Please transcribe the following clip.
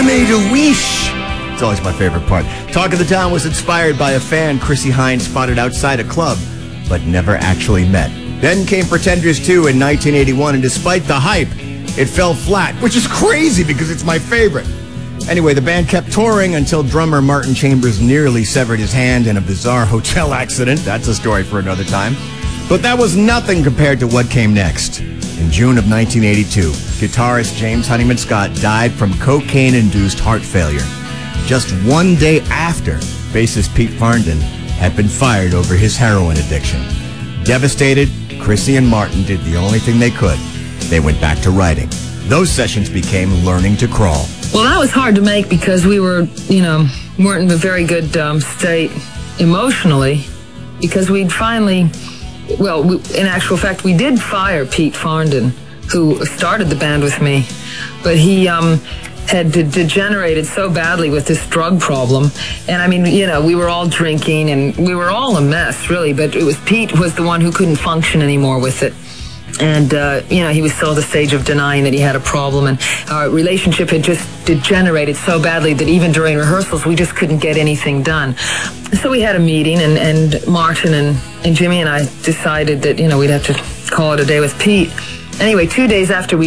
made a wish. It's always my favorite part. Talk of the Town was inspired by a fan Chrissie Hynde spotted outside a club, but never actually met. Then came Pretenders 2 in 1981, and despite the hype, it fell flat, which is crazy because it's my favorite. Anyway, the band kept touring until drummer Martin Chambers nearly severed his hand in a bizarre hotel accident. That's a story for another time. But that was nothing compared to what came next. In June of 1982, guitarist James Honeyman Scott died from cocaine-induced heart failure. Just one day after, bassist Pete Farndon had been fired over his heroin addiction. Devastated, Chrissie and Martin did the only thing they could. They went back to writing. Those sessions became Learning to Crawl. Well, that was hard to make because we were, weren't in a very good state emotionally, because we'd finally, in actual fact, we did fire Pete Farndon, who started the band with me, but he had degenerated so badly with this drug problem. And I mean, we were all drinking and we were all a mess, really, but Pete was the one who couldn't function anymore with it. And, he was still at the stage of denying that he had a problem, and our relationship had just degenerated so badly that even during rehearsals, we just couldn't get anything done. So we had a meeting, and Martin and Jimmy and I decided that, we'd have to call it a day with Pete. Anyway, 2 days after we